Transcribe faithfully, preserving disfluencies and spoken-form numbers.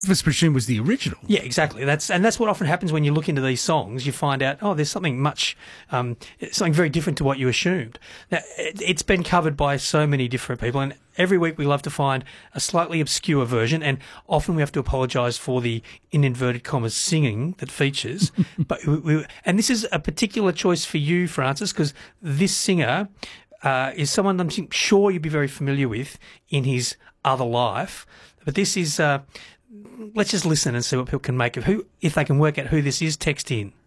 Elvis Presume was the original. Yeah, exactly. That's and that's what often happens when you look into these songs. You find out, oh, there's something much, um, something very different to what you assumed. Now, it, it's been covered by so many different people, and every week we love to find a slightly obscure version, and often we have to apologise for the, in inverted commas, singing that features. but we, we, and this is a particular choice for you, Francis, because this singer uh, is someone I'm sure you'd be very familiar with in his other life. But this is... Uh, Let's just listen and see what people can make of who, if they can work out who this is. Text in.